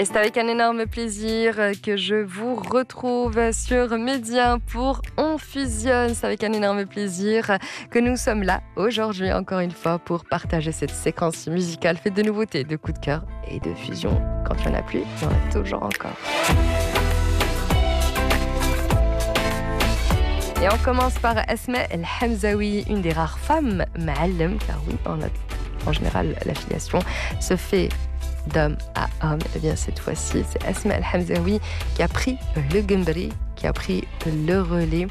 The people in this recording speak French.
Et c'est avec un énorme plaisir que je vous retrouve sur Média pour On Fusionne. C'est avec un énorme plaisir que nous sommes là aujourd'hui, encore une fois, pour partager cette séquence musicale faite de nouveautés, de coups de cœur et de fusion. Quand il n'y en a plus, il y en a toujours encore. Et on commence par Asma El Hamzaoui, une des rares femmes ma'allem, car oui, en général, l'affiliation se fait d'homme à homme. Et bien cette fois-ci, c'est Asma El Hamzaoui qui a pris le Gembri, qui a pris le relais